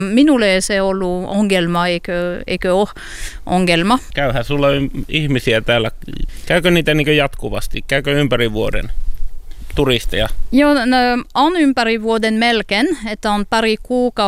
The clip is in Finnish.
Minulle ei se ollut ongelma, eikö ole ongelma. Käyhän sulla ihmisiä täällä. Käykö niitä niin jatkuvasti? Käykö ympäri vuoden turisteja? Joo, on ympäri vuoden melkein, että on pari kuukautta